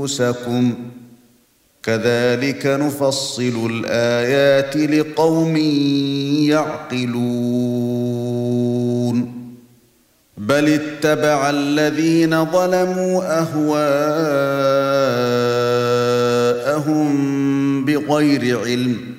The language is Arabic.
أنفسكم كذلك نفصل الآيات لقوم يعقلون بل اتبع الذين ظلموا أهواءهم بغير علم